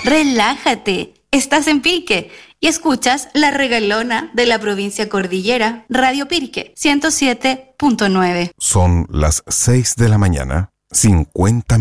Relájate, estás en Pirque y escuchas La Regalona de la provincia Cordillera, Radio Pirque 107.9. Son las 6 de la mañana, 50